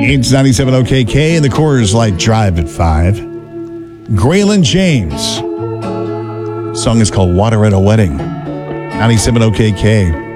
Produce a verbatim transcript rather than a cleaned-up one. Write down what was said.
It's ninety-seven O K K and the Coors Light Drive at five. Graylin James. Song is called Water at a Wedding. ninety-seven O K K.